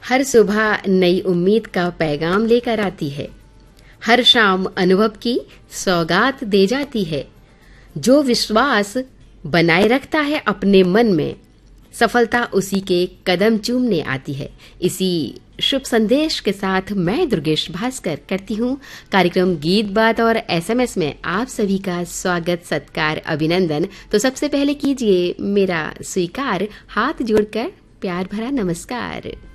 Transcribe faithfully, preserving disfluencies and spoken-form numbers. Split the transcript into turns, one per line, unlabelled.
हर सुबह नई उम्मीद का पैगाम लेकर आती है। हर शाम अनुभव की सौगात दे जाती है। जो विश्वास बनाए रखता है अपने मन में, सफलता उसी के कदम चूमने आती है। इसी शुभ संदेश के साथ मैं दुर्गेश भास्कर करती हूँ कार्यक्रम गीत बात और एसएमएस में आप सभी का स्वागत, सत्कार, अभिनंदन। तो सबसे पहले कीजिए मेरा स्वीकार, हाथ जोड़कर प्यार भरा नमस्कार।